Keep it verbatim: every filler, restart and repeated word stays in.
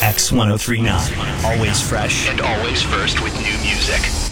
X ten thirty-nine. Always fresh and always first with new music.